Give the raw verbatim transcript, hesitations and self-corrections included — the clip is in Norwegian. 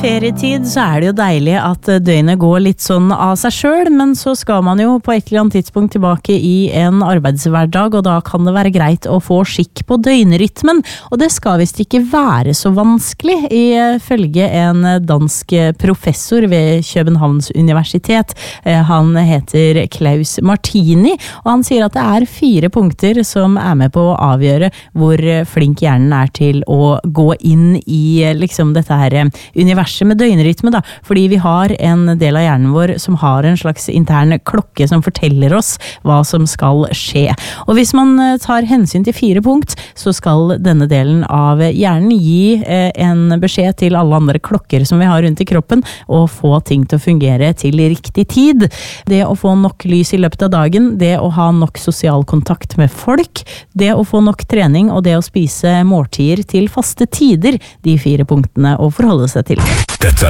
ferietid så er det jo deilig at døgnet går litt sånn av seg selv, men så skal man jo på et eller annet tidspunkt tilbake i en arbeidshverdag, og da kan det være greit å få skikk på døgnrytmen, og det skal visst ikke være så vanskelig, ifølge en dansk professor ved Københavns universitet. Han heter Klaus Martini, og han sier at det er fire punkter som er med på å avgjøre hvor flink hjernen er til å gå inn i liksom dette her universet med døgnrytme, da, fordi vi har en del av hjernen vår som har en slags intern klokke som forteller oss hva som skal skje. Og hvis man tar hensyn til fire punkt, så skal denne delen av hjernen gi en beskjed til alle andre klokker som vi har rundt i kroppen, og få ting til å fungere til riktig tid. Det å få nok lys i løpet av dagen, det å ha nok sosial kontakt med folk, det å få nok trening, og det å spise måltider til faste tider, de fire punktene å forholde seg til. Dette